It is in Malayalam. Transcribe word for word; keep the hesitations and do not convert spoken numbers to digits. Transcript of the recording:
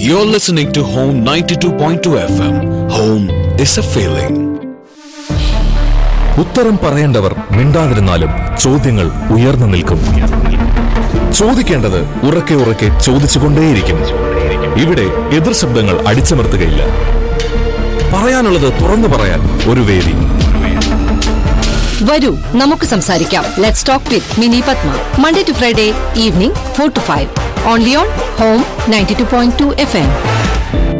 You're listening to Home ninety-two point two F M. Home is a feeling. ഉത്തരം പറയേണ്ടവർ മിണ്ടാതിരുന്നാലും ചോദ്യങ്ങൾ ഉയർന്നു നിൽക്കും. ചോദിക്കേണ്ടത് ഉറക്കെ ഉറക്കെ ചോദിച്ചുകൊണ്ടേയിരിക്കും. ഇവിടെ എതിർ ശബ്ദങ്ങൾ അടിച്ചമർത്തുകയില്ല. പറയാനുള്ളത് തുറന്നു പറയാൻ ഒരു വേദി. വരൂ നമുക്ക് സംസാരിക്കാം. Let's talk with mini Padma. Monday to Friday evening four to five. Only on home ninety two point two F M.